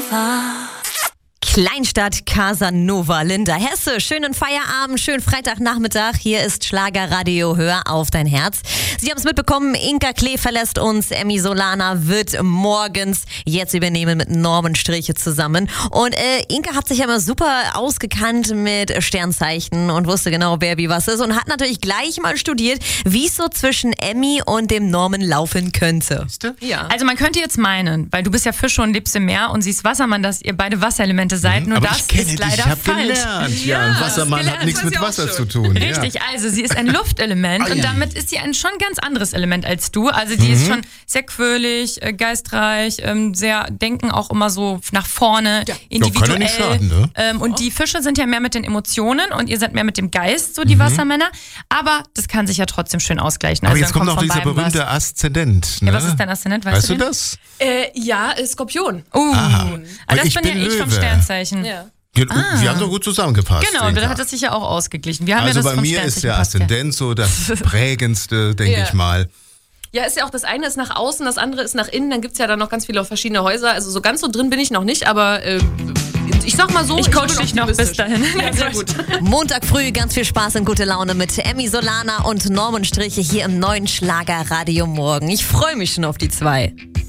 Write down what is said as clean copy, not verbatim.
Kleinstadt Casanova, Linda Hesse. Schönen Feierabend, schönen Freitagnachmittag. Hier ist Schlagerradio, hör auf dein Herz. Sie haben es mitbekommen, Inka Klee verlässt uns. Emmy Solana wird morgens jetzt übernehmen mit Norman Striche zusammen. Und Inka hat sich ja immer super ausgekannt mit Sternzeichen und wusste genau, wer wie was ist. Und hat natürlich gleich mal studiert, wie es so zwischen Emmy und dem Norman laufen könnte. Ja. Also man könnte jetzt meinen, weil du bist ja Fische und lebst im Meer und sie ist Wassermann, dass ihr beide Wasserelemente seid. Nur aber das ich kenne ist dich, leider ich habe falsch. gelernt. Ja, ein Wassermann hat nichts mit Wasser zu tun. Richtig, also sie ist ein Luftelement und damit ist sie ein schon ganz anderes Element als du. Also die ist schon sehr quirlig, geistreich, sehr denken auch immer so nach vorne, individuell. Kann ja nicht schaden, ne? Und die Fische sind ja mehr mit den Emotionen und ihr seid mehr mit dem Geist, so die Wassermänner. Aber das kann sich ja trotzdem schön ausgleichen. Aber also jetzt kommt noch dieser berühmte Aszendent. Ne? Ja, was ist dein Aszendent? Weißt du das? Skorpion. Also das ich bin ja bin ich vom Löwe. Sternzeichen. Ja. Wir haben doch gut zusammengepasst. Genau, und Inka. da hat es sich ja auch ausgeglichen. Wir haben Also ja das bei vom mir ist Sternzeichen der gepasst, ja. Aszendent so das prägendste, denke Ja. ich mal. Ja, ist ja auch, das eine ist nach außen, das andere ist nach innen. Dann gibt es ja dann noch ganz viele verschiedene Häuser. Also so ganz so drin bin ich noch nicht, aber ich sag mal so, Ich coach bin dich noch bis optimistisch. dahin. Ja, sehr gut. Montag früh ganz viel Spaß und gute Laune mit Emmy Solana und Norman Striche hier im neuen Schlagerradio morgen. Ich freue mich schon auf die zwei.